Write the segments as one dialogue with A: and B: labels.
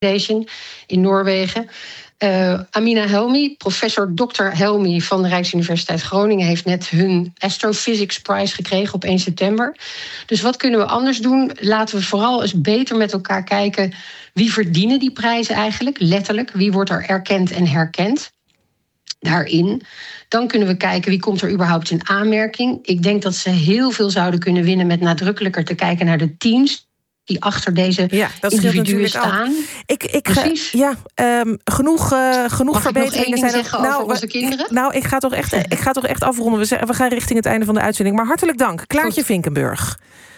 A: Foundation in Noorwegen. Amina Helmi, professor Dr. Helmi van de Rijksuniversiteit Groningen, heeft net hun Astrophysics Prize gekregen op 1 september. Dus wat kunnen we anders doen? Laten we vooral eens beter met elkaar kijken, wie verdienen die prijzen eigenlijk, letterlijk. Wie wordt er erkend en herkend daarin? Dan kunnen we kijken, wie komt er überhaupt in aanmerking? Ik denk dat ze heel veel zouden kunnen winnen met nadrukkelijker te kijken naar de teams die achter deze individuen staan.
B: Precies. Genoeg verbeteringen zijn er.
A: Over onze kinderen?
B: Ik ga toch echt afronden. We gaan richting het einde van de uitzending. Maar hartelijk dank, Klaartje Vinkenburg.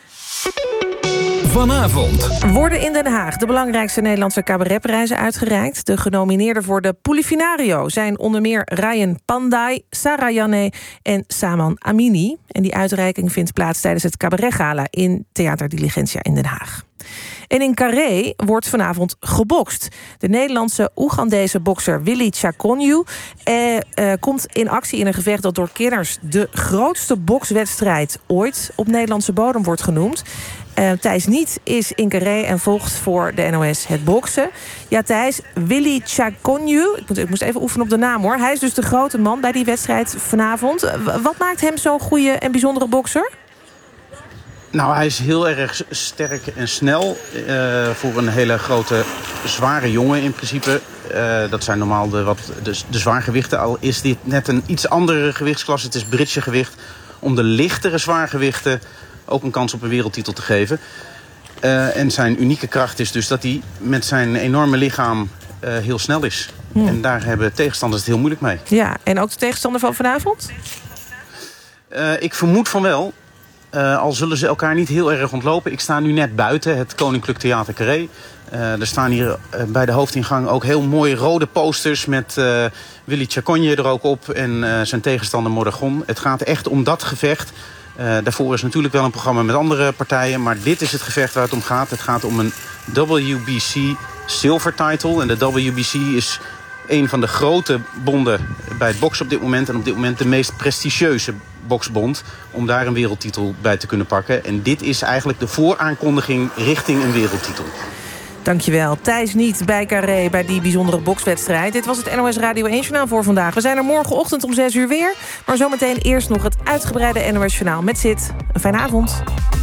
C: Vanavond
B: worden in Den Haag de belangrijkste Nederlandse cabaretprijzen uitgereikt. De genomineerden voor de Polifinario zijn onder meer Ryan Pandai, Sarah Janne en Saman Amini. En die uitreiking vindt plaats tijdens het cabaretgala in Theater Diligentia in Den Haag. En in Carré wordt vanavond gebokst. De Nederlandse Oegandese bokser Willy Chakonyu komt in actie in een gevecht dat door kenners de grootste bokswedstrijd ooit op Nederlandse bodem wordt genoemd. Thijs Niet is in Carré en volgt voor de NOS het boksen. Ja, Thijs, Willy Chakonyu, ik moest even oefenen op de naam hoor. Hij is dus de grote man bij die wedstrijd vanavond. Wat maakt hem zo'n goede en bijzondere bokser?
D: Nou, hij is heel erg sterk en snel voor een hele grote, zware jongen in principe. Dat zijn normaal de zwaargewichten. Al is dit net een iets andere gewichtsklasse. Het is Britse gewicht. Om de lichtere zwaargewichten ook een kans op een wereldtitel te geven. En zijn unieke kracht is dus dat hij met zijn enorme lichaam heel snel is. En daar hebben tegenstanders het heel moeilijk mee.
B: Ja, en ook de tegenstander van vanavond?
D: Ik vermoed van wel. Al zullen ze elkaar niet heel erg ontlopen. Ik sta nu net buiten het Koninklijk Theater Carré. Er staan hier bij de hoofdingang ook heel mooie rode posters met Willy Chakonyu er ook op en zijn tegenstander Mordagon. Het gaat echt om dat gevecht. Daarvoor is natuurlijk wel een programma met andere partijen, maar dit is het gevecht waar het om gaat. Het gaat om een WBC Silver Title. En de WBC is een van de grote bonden bij het boksen op dit moment. En op dit moment de meest prestigieuze boksbond om daar een wereldtitel bij te kunnen pakken. En dit is eigenlijk de vooraankondiging richting een wereldtitel.
B: Dankjewel. Thijs Niet bij Carré bij die bijzondere bokswedstrijd. Dit was het NOS Radio 1-journaal voor vandaag. We zijn er morgenochtend om 6 uur weer. Maar zometeen eerst nog het uitgebreide NOS-journaal met Sid. Een fijne avond.